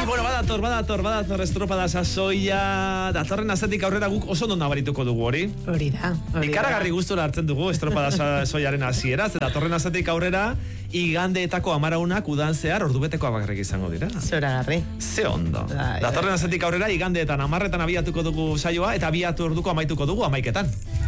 Bueno, badator estropada sasoia. Datorren astetik aurrera guk oso ondo nabarituko dugu hori. Hori da. Ikaragarri gustura hartzen dugu estropada sasoiaren hasiera. Datorren astetik aurrera igandeetako 11 udan zehar ordubeteko bakarrik izango dira. Zoragarri. Ze ondo. Datorren astetik aurrera igandeetan 10etan abiatuko dugu saioa eta abiatu orduko amaituko dugu 11etan.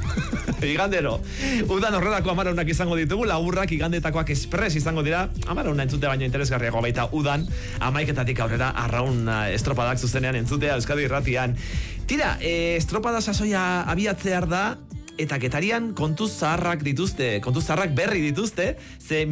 Igandero. Udan horrelako 11 izango ditugu, laburrak igandetakoak espres izango dira. 11 entzute baino interesgarriago baita udan 11etatik aurrera arraun estropadak zuzenean entzutea Euskadi Irratian. Tira, estropada sasoia abiatzear da. Eta Getarian kontuz zaharrak berri dituzte, ze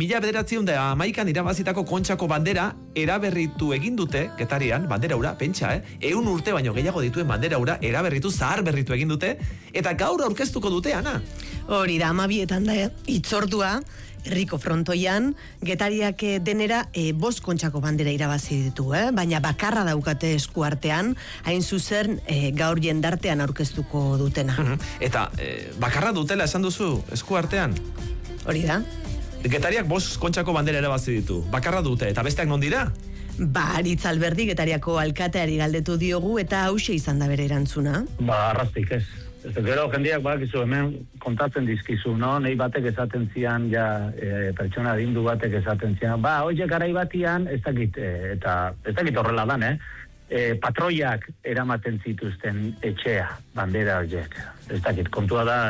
1911an irabazitako Kontxako bandera eraberritu egin dute Getarian, bandera hura, pentsa, 100 urte baino gehiago dituen bandera hura zahar berritu egin dute, eta gaur aurkeztuko dute, Ana. Hori da, 12etan da itzordua, herriko frontoian, Getariak denera 5 Kontxako bandera irabazi ditu, baina bakarra daukate eskuartean, hain zuzen gaur jendartean aurkeztuko dutena. Eta bakarra dutela esan duzu eskuartean? Hori da. Getariak 5 Kontxako bandera irabazi ditu, bakarra dute, eta besteak non dira? Aritz Alberdi Getariako alkateari galdetu diogu eta hauxe izan da bere erantzuna. Arrastik ez. Gero jendeak bakizu hemen kontatzen dizkizu, no? Nei batek esaten zian, pertsona adindu batek esaten zian, hoiek garai batian, ez dakit horrela dan, patroiak eramaten zituzten etxea, bandera horiek. Ez dakit, kontua da,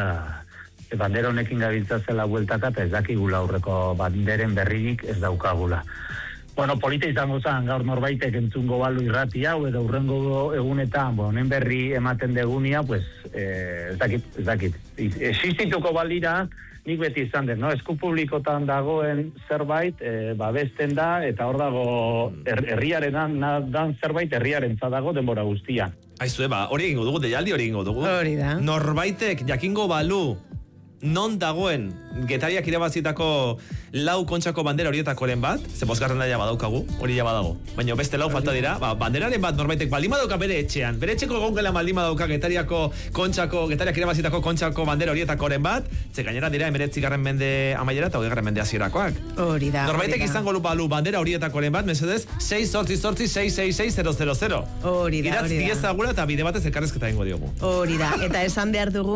bandera honekin gabiltza zela bueltaka, eta ez dakigula aurreko banderen berririk ez daukagula. Bueno, polita izango zen, gaur norbaitek entzungo balu irrati hau, edo urrengo egunetan, honen berri ematen degunia, pues, ez dakit. Existituko balira, nik beti izan den, no? Esku publikotan dagoen zerbait, babesten da, eta hor dago herriaren dan zerbait herriaren dago denbora guztian. Aizue, hori egingo dugu, deialdi hori egingo dugu. Hori da. Norbaitek jakingo balu non dagoen Getariak irabazitako 4 Kontxako bandera horietakoren bat, ze 5. ja badaukagu, hori ja badago. Baina beste 4 falta dira, banderaren bat norbaitek baldin badauka bere etxean. Bere etxeko gongela baldin badauka Getariak irabazitako Kontxako bandera horietakoren bat, ze gainera dira 19. mende amaiera eta 20. mende hasierakoak. Hori da. Norbaitek izango balu bandera horietakoren bat, mesedez, 688-666-000. Hori da. Idatz diezagula eta bide batez elkarrezketa egingo diogu. Hori da. Eta esan behar dugu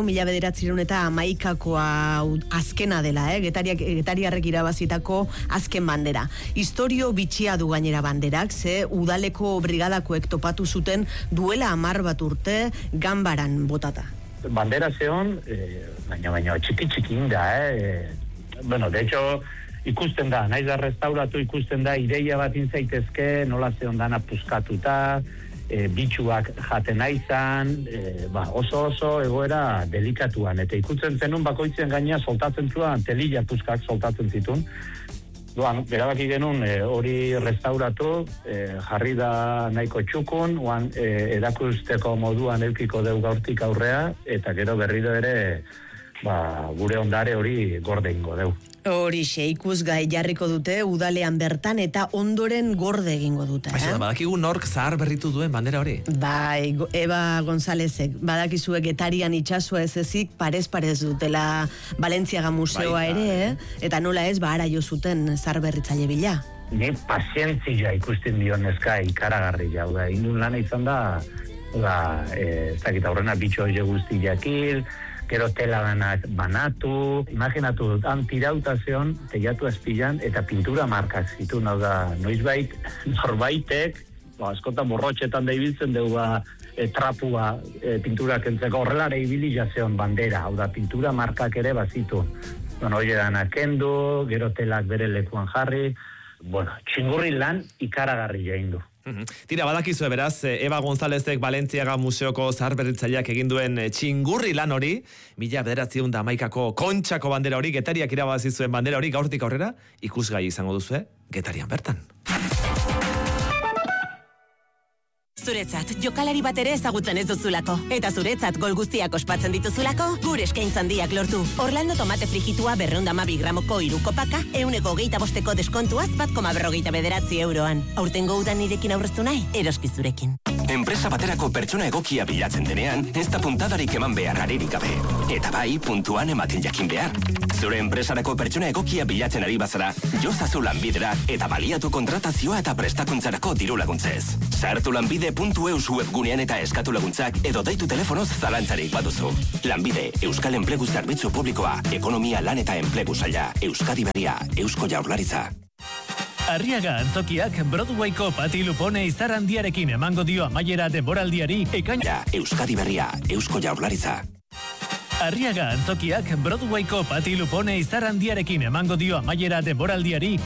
1911 azkena dela, Getariarrek irabazitako azken bandera. Historio bitxia du gainera banderak, ze udaleko brigadako topatu zuten duela 10 bat urte ganbaran botata. Bandera zeon, baina txiki da, Bueno, de hecho, ikusten da, naiz da restauratu ikusten da, ideia bat intzaitezke, nola zeon dana puskatuta, bitxuak jaten aizan, oso egoera delikatuan, eta ikutzen zenun bakoitzen gaina soltatzen zuen, telilla puskak soltatzen zitun. Berabaki genuen hori restauratu, jarri da nahiko txukun, erakusteko moduan eukiko deu gaurtik aurrea, eta gero berriro ere gure ondare hori gorde ingo deu. Horixe, ikusgai jarriko dute udalean bertan eta ondoren gorde egingo dute. Badakigu nork zahar berritu duen bandera hori? Bai, Eba Gonzálezek, badakizue Getarian itxasua ez ezik parez dutela Balentziaga museoa ere, eta nola ez, ara jo zuten zahar berritzaile bila. Ni pazientzia ikusten dio neska ikaragarri jau da. Indun lana izan da, ez dakit aurrena bitxo hori guzti jakil, gero tela banatu, imaginatu, tirauta zeon, teiatu azpilan, eta pintura markak zitu, noizbait, norbaitek, askotan borrotxetan da ibiltzen dugu trapua pintura kentzeko, horrelare ibili jazeon bandera, hau da, pintura markak ere bazitu. Hori dana kendu, gero telak bere lekuan jarri, txingurri lan ikaragarri jain du. Tira, badakizue beraz, Eba Gonzálezek Balentziaga museoko zaharberritzaileak egin duen txingurri lan hori, 1911ko Kontxako bandera hori, Getariak irabazi zuen bandera hori, gaurtik aurrera, ikusgai izango duzue, Getarian bertan. Zuretzat, jokalari bat ere ezagutzen ez duzulako. Eta zuretzat gol guztiak ospatzen dituzulako, gure eskaintza handiak lortu. Orlando tomate frigitua 212 gramoko 3 kopaka, 125 deskontuaz 1,49 euroan. Aurtengo udan nirekin aurreztu nahi, eroski zurekin. enpresa baterako pertsona egokia bilatzen denean, ez da puntadarik eman behar aririk gabe. Eta bai, puntuan ematen jakin behar. Zure enpresarako pertsona egokia bilatzen ari bazara, jozazu Lanbidera eta baliatu kontratazioa eta prestakuntzarako diru laguntzez. Sartu lanbide.eus webgunean eta eskatu laguntzak edo deitu telefonoz zalantzarik baduzu. Lanbide, Euskal Enplegu Zerbitzu Publikoa, Ekonomia, Lan eta Enplegu Saila, Euskadi Berria, Eusko Jaurlaritza. Arriaga Antzokiak Broadwayko Pati Lupone izar handiarekin emango dio amaiera denboraldiari ekaina. Euskadi Berria, Eusko Jaurlaritza. Arriaga Antzokiak Broadwayko Pati Lupone izar handiarekin emango dio amaiera denboraldiari